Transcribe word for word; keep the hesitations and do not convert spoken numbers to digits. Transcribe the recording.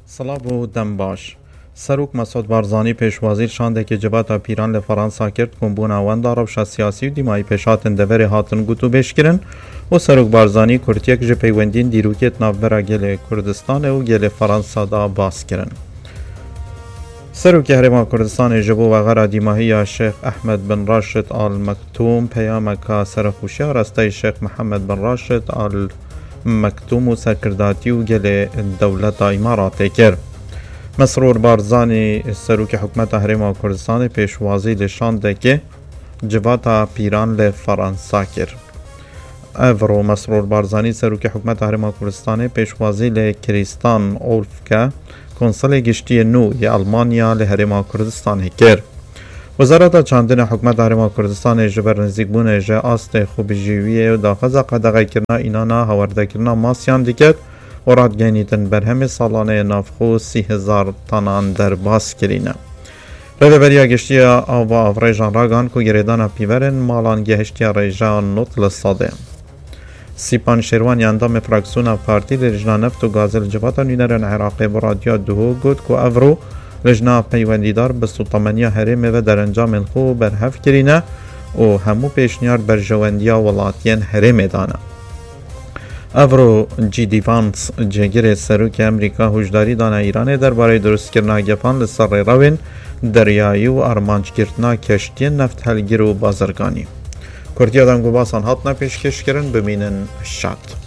سلاف و دم باش سروک مسعود بارزانی پیشوازی شانده که جبهت پیران لفرانسا کرد کمبون آوند ربش سیاسی و دیمای پیشاتن دوری هاتن گوتو بیش کرن و سروک بارزانی کرتیک جه پیوندین دیروکیت نافبرا گل کردستان و گل فرانسا دا باس کرن. سروک هرما کردستان جبو و غرا دیماهی شیخ احمد بن راشد آل مکتوم پیامکا سرخوشی راسته شیخ محمد بن راشد آل مکتوم و سرکرداتی و گل دولت امارات کرد. مسرور بارزانی سروک حکومت هرما کردستان پیشوازی لشانده که جبهت پیران لفرانسا کرد. افرو مسرور بارزانی سروک حکومت هرما کردستان پیشوازی لکریستان اولفکه کنسل گشتی نو ی آلمانیا لهرما کردستان کرد. وزارت چاندن حکومت هرما کردستان جبر نزدیک بونه جه آست خوب جیویه و داخل قدغه کرنا اینانا هورده کرنا ماسیان دیکت و راد گینیتن برهم سالانه نافخو سی هزار تانان در باس کرینه. رده بریا گشتی آوا آفریجان راگان که گریدان پیورن مالان گهشتی ریجان نطل صاده. سیپان شیروان اندام فراکسیون پارتی لجنا نفت و گازل جبهت نینرن عراقی برادیا دهو گود که افرو لجنا پیوندیدار به سلطمانیا هرم و در انجام خو برهف کرینه و همو پیشنیار بر جواندیا ولاتین هرم دانه. افرو جی دیفانس جگیر سروک امریکا هشداری دانه ایران درباره درست کرنا گپان لسر روین دریایی و ارمانج گرتنا کشتی نفت هلگیر و بازرگانی. کردی آدم گو باسان هاتنا پیشکش کرن ببینن شاد.